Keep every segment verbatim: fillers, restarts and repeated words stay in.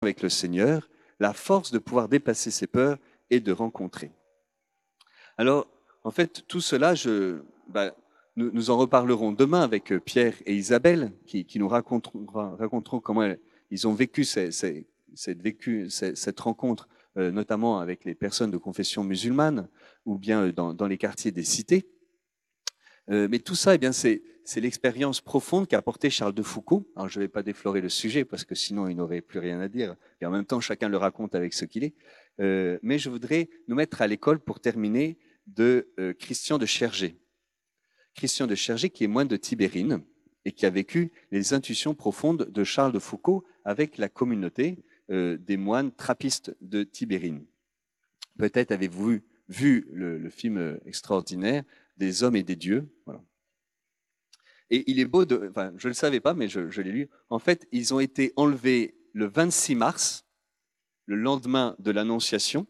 avec le Seigneur, la force de pouvoir dépasser ses peurs et de rencontrer. Alors, en fait, tout cela, je, bah, nous, nous en reparlerons demain avec Pierre et Isabelle, qui, qui nous raconteront, raconteront comment elles, ils ont vécu, ces, ces, cette, vécu ces, cette rencontre, euh, notamment avec les personnes de confession musulmane, ou bien dans, dans les quartiers des cités. Euh, mais tout ça, eh bien, c'est, c'est l'expérience profonde qu'a apporté Charles de Foucault. Alors, je ne vais pas déflorer le sujet parce que sinon, il n'aurait plus rien à dire. Et en même temps, chacun le raconte avec ce qu'il est. Euh, mais je voudrais nous mettre à l'école pour terminer de euh, Christian de Chergé. Christian de Chergé, qui est moine de Tibérine et qui a vécu les intuitions profondes de Charles de Foucault avec la communauté euh, des moines trappistes de Tibérine. Peut-être avez-vous vu, vu le, le film extraordinaire des hommes et des dieux. Voilà. Et il est beau, de, enfin, je ne le savais pas, mais je, je l'ai lu. En fait, ils ont été enlevés le vingt-six mars, le lendemain de l'Annonciation,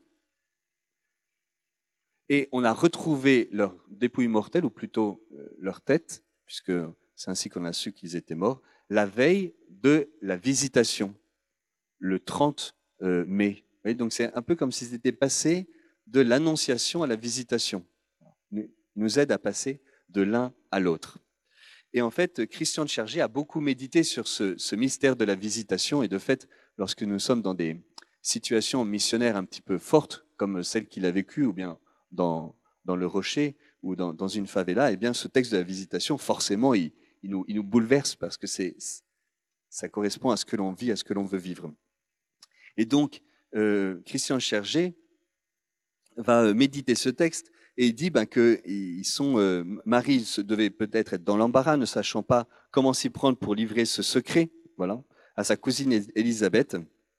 et on a retrouvé leur dépouille mortelle, ou plutôt euh, leur tête, puisque c'est ainsi qu'on a su qu'ils étaient morts, la veille de la Visitation, le trente mai. Vous voyez, donc c'est un peu comme s'ils étaient passés de l'Annonciation à la Visitation. Il nous aide à passer de l'un à l'autre. Et en fait, Christian de Chergé a beaucoup médité sur ce, ce mystère de la Visitation. Et de fait, lorsque nous sommes dans des situations missionnaires un petit peu fortes, comme celle qu'il a vécue, ou bien dans, dans le Rocher, ou dans, dans une favela, eh bien, ce texte de la Visitation, forcément, il, il, nous, il nous bouleverse parce que c'est, ça correspond à ce que l'on vit, à ce que l'on veut vivre. Et donc, euh, Christian de Chergé va méditer ce texte et il dit ben, que ils sont, euh, Marie devait peut-être être dans l'embarras, ne sachant pas comment s'y prendre pour livrer ce secret, voilà, à sa cousine Élisabeth,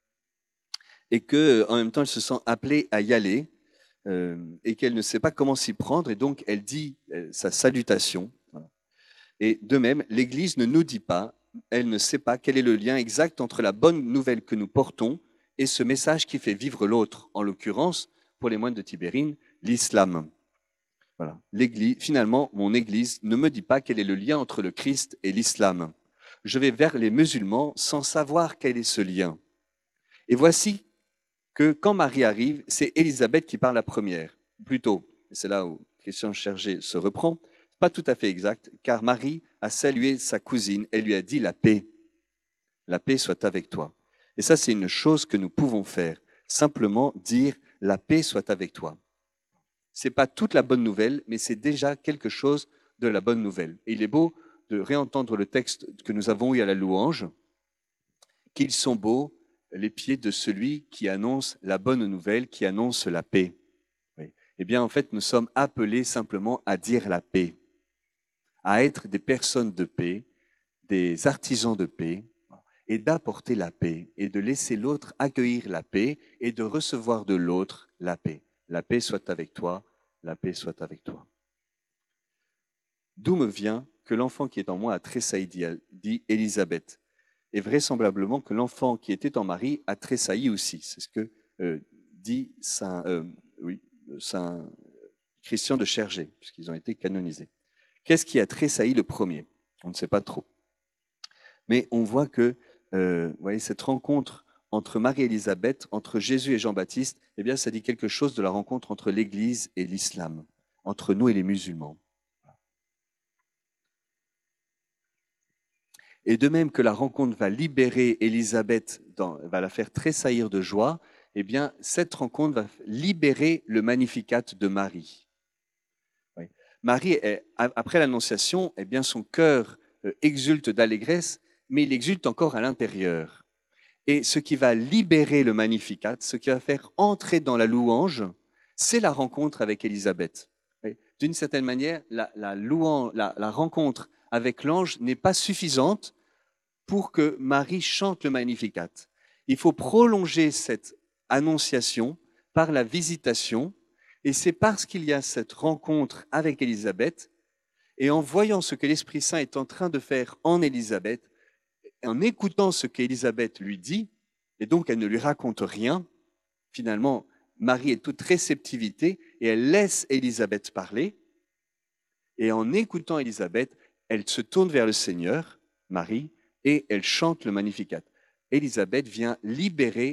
et que en même temps elle se sent appelée à y aller euh, et qu'elle ne sait pas comment s'y prendre, et donc elle dit euh, sa salutation. Voilà. Et de même, l'Église ne nous dit pas, elle ne sait pas quel est le lien exact entre la bonne nouvelle que nous portons et ce message qui fait vivre l'autre, en l'occurrence, pour les moines de Tibérine, l'islam. Voilà. L'église, finalement, mon Église ne me dit pas quel est le lien entre le Christ et l'islam. Je vais vers les musulmans sans savoir quel est ce lien. Et voici que quand Marie arrive, c'est Élisabeth qui parle la première. Plutôt, et c'est là où Christian Chergé se reprend, pas tout à fait exact, car Marie a salué sa cousine et lui a dit la paix. La paix soit avec toi. Et ça, c'est une chose que nous pouvons faire. Simplement dire la paix soit avec toi. Ce n'est pas toute la bonne nouvelle, mais c'est déjà quelque chose de la bonne nouvelle. Et il est beau de réentendre le texte que nous avons eu à la louange, qu'ils sont beaux les pieds de celui qui annonce la bonne nouvelle, qui annonce la paix. Oui. Eh bien, en fait, nous sommes appelés simplement à dire la paix, à être des personnes de paix, des artisans de paix, et d'apporter la paix, et de laisser l'autre accueillir la paix, et de recevoir de l'autre la paix. La paix soit avec toi, la paix soit avec toi. D'où me vient que l'enfant qui est en moi a tressailli, dit Élisabeth, et vraisemblablement que l'enfant qui était en Marie a tressailli aussi. C'est ce que euh, dit Saint, euh, oui, Saint Christian de Chergé, puisqu'ils ont été canonisés. Qu'est-ce qui a tressailli le premier? On ne sait pas trop. Mais on voit que euh, vous voyez, cette rencontre entre Marie et Élisabeth, entre Jésus et Jean-Baptiste, eh bien, ça dit quelque chose de la rencontre entre l'Église et l'islam, entre nous et les musulmans. Et de même que la rencontre va libérer Élisabeth, dans, va la faire tressaillir de joie, eh bien, cette rencontre va libérer le Magnificat de Marie. Oui. Marie, est, après l'Annonciation, eh bien, son cœur exulte d'allégresse, mais il exulte encore à l'intérieur. Et ce qui va libérer le Magnificat, ce qui va faire entrer dans la louange, c'est la rencontre avec Élisabeth. Oui. D'une certaine manière, la, la, louange, la, la rencontre avec l'ange n'est pas suffisante pour que Marie chante le Magnificat. Il faut prolonger cette annonciation par la visitation, et c'est parce qu'il y a cette rencontre avec Élisabeth, et en voyant ce que l'Esprit Saint est en train de faire en Élisabeth, en écoutant ce qu'Élisabeth lui dit, et donc elle ne lui raconte rien, finalement, Marie est toute réceptivité, et elle laisse Élisabeth parler, et en écoutant Élisabeth, elle se tourne vers le Seigneur, Marie, et elle chante le Magnificat. Élisabeth vient libérer